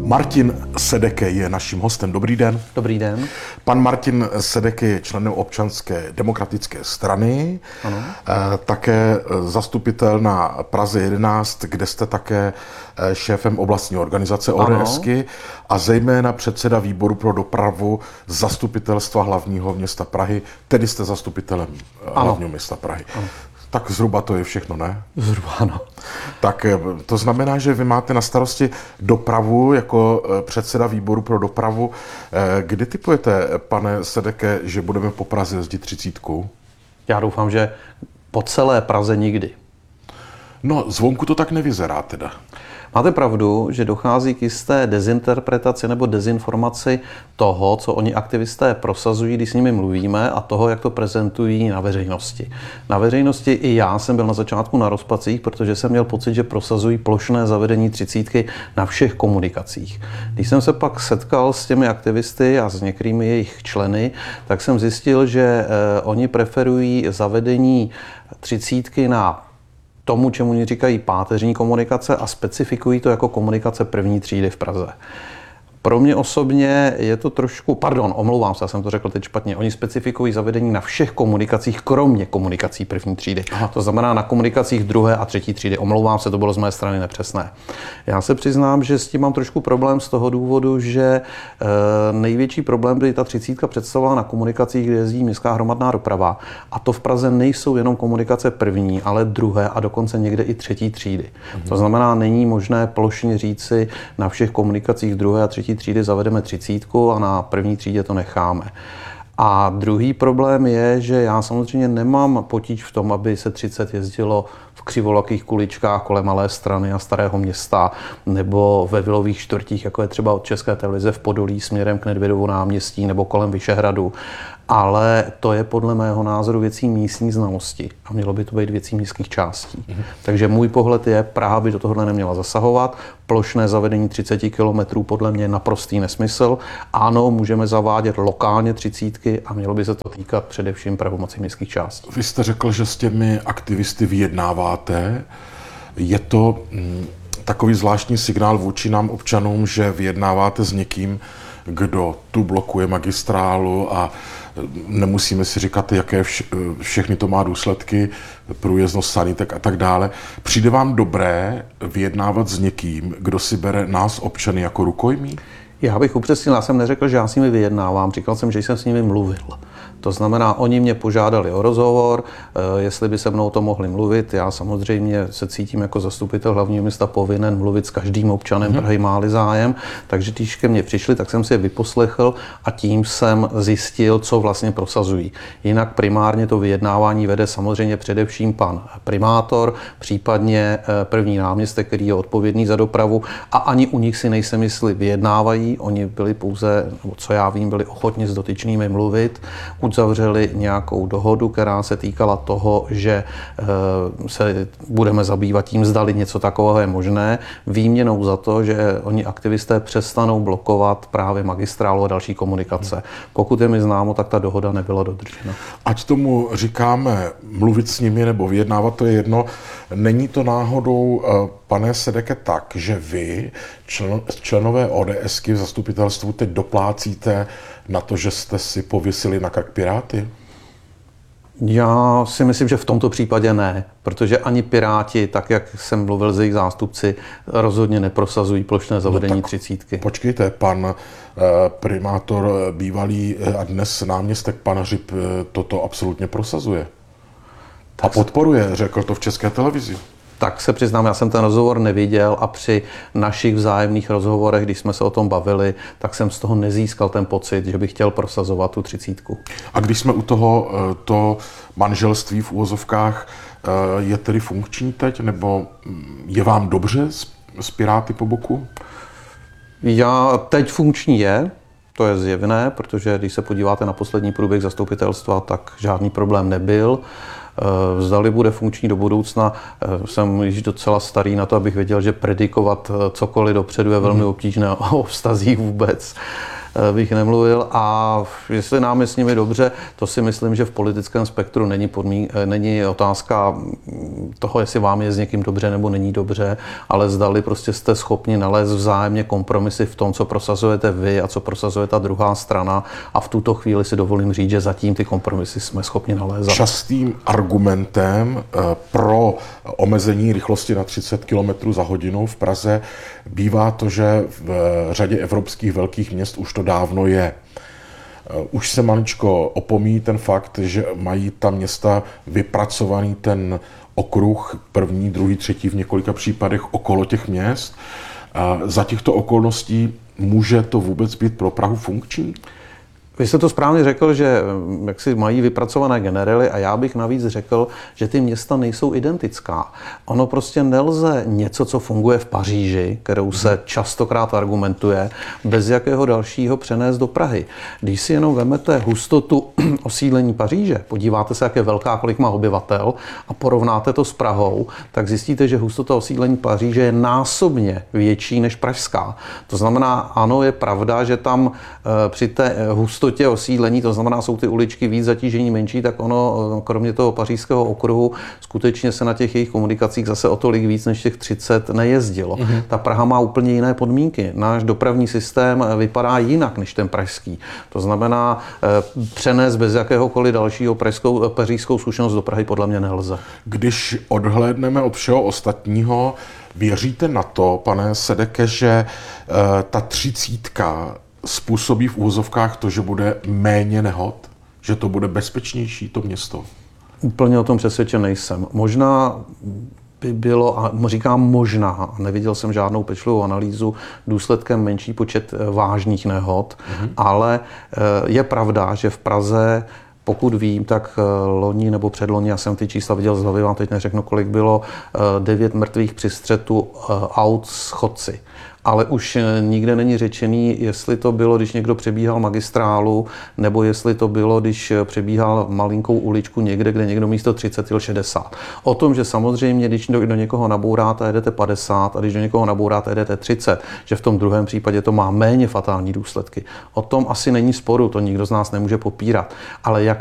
Martin Sedeke je naším hostem. Dobrý den. Dobrý den. Pan Martin Sedeke je členem Občanské demokratické strany, ano. Také zastupitel na Praze 11, kde jste také šéfem oblastní organizace ODSky a zejména předseda výboru pro dopravu zastupitelstva hlavního města Prahy, tedy jste zastupitelem hlavního města Prahy. Ano. Tak zhruba to je všechno, ne? Zhruba ano. Tak to znamená, že vy máte na starosti dopravu jako předseda výboru pro dopravu. Kdy typujete, pane Sedeke, že budeme po Praze jezdit 30? Já doufám, že po celé Praze nikdy. No, zvonku to tak nevyzerá teda. Máte pravdu, že dochází k jisté dezinterpretaci nebo dezinformaci toho, co oni aktivisté prosazují, když s nimi mluvíme, a toho, jak to prezentují na veřejnosti. Na veřejnosti i já jsem byl na začátku na rozpacích, protože jsem měl pocit, že prosazují plošné zavedení 30 na všech komunikacích. Když jsem se pak setkal s těmi aktivisty a s některými jejich členy, tak jsem zjistil, že oni preferují zavedení 30 na tomu, čemu oni říkají páteřní komunikace, a specifikují to jako komunikace první třídy v Praze. Pro mě osobně je to trošku, omlouvám se, já jsem to řekl teď špatně, oni specifikují zavedení na všech komunikacích, kromě komunikací první třídy. Aha. To znamená na komunikacích druhé a třetí třídy. Omlouvám se, to bylo z mé strany nepřesné. Já se přiznám, že s tím mám trošku problém z toho důvodu, že největší problém, kdy ta 30 představovala na komunikacích, kde jezdí městská hromadná doprava. A to v Praze nejsou jenom komunikace první, ale druhé a dokonce někde i třetí třídy. To znamená, není možné plošně říci na všech komunikacích druhé a třetí třídy zavedeme 30 a na první třídě to necháme. A druhý problém je, že já samozřejmě nemám potíž v tom, aby se 30 jezdilo v křivolakých kuličkách kolem Malé Strany a Starého Města nebo ve vilových čtvrtích, jako je třeba od České televize v Podolí směrem k Nedvědovu náměstí nebo kolem Vyšehradu. Ale to je podle mého názoru věcí místní znalosti a mělo by to být věcí městských částí. Takže můj pohled je, Praha by do tohohle neměla zasahovat. Plošné zavedení 30 kilometrů podle mě je naprostý nesmysl. Ano, můžeme zavádět lokálně 30 a mělo by se to týkat především pravomocí městských částí. Vy jste řekl, že s těmi aktivisty vyjednáváte. Je to takový zvláštní signál vůči nám občanům, že vyjednáváte s někým, kdo tu blokuje magistrálu a nemusíme si říkat, jaké všechny to má důsledky, průjezdnost sanitek a tak dále. Přijde vám dobré vyjednávat s někým, kdo si bere nás občany jako rukojmí? Já bych upřesnil, já jsem neřekl, že já s nimi vyjednávám, říkal jsem, že jsem s nimi mluvil. To znamená, oni mě požádali o rozhovor, jestli by se mnou to mohli mluvit. Já samozřejmě se cítím jako zastupitel hlavního města povinen mluvit s každým občanem Prahy, má-li zájem. Takže když ke mně přišli, tak jsem si je vyposlechl a tím jsem zjistil, co vlastně prosazují. Jinak primárně to vyjednávání vede samozřejmě především pan primátor, případně první náměstek, který je odpovědný za dopravu, a ani u nich si nejsem jestli vyjednávají. Oni byli pouze, nebo co já vím, byli ochotni s dotyčnými mluvit. Uzavřeli nějakou dohodu, která se týkala toho, že se budeme zabývat tím, zdali něco takového je možné, výměnou za to, že oni aktivisté přestanou blokovat právě magistrálu a další komunikace. Pokud je mi známo, tak ta dohoda nebyla dodržena. Ať tomu říkáme mluvit s nimi nebo vyjednávat, to je jedno. Není to náhodou, pane Sedeke, tak, že vy, členové ODSky v zastupitelstvu, teď doplácíte na to, že jste si pověsili na krk Piráty? Já si myslím, že v tomto případě ne, protože ani Piráti, tak jak jsem mluvil s jejich zástupci, rozhodně neprosazují plošné zavedení 30. Počkejte, pan primátor bývalý a dnes náměstek pan Hřib toto absolutně prosazuje. A podporuje, řekl to v České televizi. Tak se přiznám, já jsem ten rozhovor neviděl a při našich vzájemných rozhovorech, když jsme se o tom bavili, tak jsem z toho nezískal ten pocit, že bych chtěl prosazovat tu 30. A když jsme u toho, to manželství v uvozovkách, je tedy funkční teď, nebo je vám dobře s Piráty po boku? Teď funkční je, to je zjevné, protože když se podíváte na poslední průběh zastupitelstva, tak žádný problém nebyl. Zdali bude funkční do budoucna, jsem již docela starý na to, abych věděl, že predikovat cokoliv dopředu je velmi obtížné o vztazích vůbec. bych nemluvil. A jestli nám je s nimi dobře, to si myslím, že v politickém spektru není otázka toho, jestli vám je s někým dobře nebo není dobře, ale zdali prostě jste schopni nalézt vzájemně kompromisy v tom, co prosazujete vy a co prosazuje ta druhá strana. A v tuto chvíli si dovolím říct, že zatím ty kompromisy jsme schopni nalézat. Častým argumentem pro omezení rychlosti na 30 km za hodinu v Praze bývá to, že v řadě evropských velkých měst už to dávno je. Už se maličko opomíjí ten fakt, že mají ta města vypracovaný ten okruh první, druhý, třetí v několika případech okolo těch měst. Za těchto okolností může to vůbec být pro Prahu funkční? Vy jste to správně řekl, že jak si mají vypracované generely a já bych navíc řekl, že ty města nejsou identická. Ono prostě nelze něco, co funguje v Paříži, kterou se častokrát argumentuje, bez jakého dalšího přenést do Prahy. Když si jenom vemete hustotu osídlení Paříže, podíváte se, jak je velká, kolik má obyvatel a porovnáte to s Prahou, tak zjistíte, že hustota osídlení Paříže je násobně větší než pražská. To znamená, ano, je pravda, že tam při té hustotě osídlení, to znamená, jsou ty uličky víc zatížení menší, tak ono, kromě toho pařížského okruhu, skutečně se na těch jejich komunikacích zase o tolik víc než těch 30 nejezdilo. Ta Praha má úplně jiné podmínky. Náš dopravní systém vypadá jinak než ten pražský. To znamená, přenést bez jakéhokoliv dalšího pařížskou zkušenost do Prahy podle mě nelze. Když odhlédneme od všeho ostatního, věříte na to, pane Sedeke, že ta 30 způsobí v úvozovkách to, že bude méně nehod? Že to bude bezpečnější, to město? Úplně o tom přesvědčen nejsem. Možná by bylo, a říkám možná, a neviděl jsem žádnou pečlivou analýzu, důsledkem menší počet vážných nehod, ale je pravda, že v Praze, pokud vím, tak loni nebo předloni, já jsem ty čísla viděl z hlavy, vám teď neřeknu, kolik bylo, 9 mrtvých při střetu aut s chodci. Ale už nikde není řečený, jestli to bylo, když někdo přebíhal magistrálu, nebo jestli to bylo, když přebíhal malinkou uličku někde, kde někdo místo 30 jel 60. O tom, že samozřejmě, když do někoho nabouráte, jedete 50 a když do někoho nabouráte, jedete 30, že v tom druhém případě to má méně fatální důsledky. O tom asi není sporu, to nikdo z nás nemůže popírat. Ale jak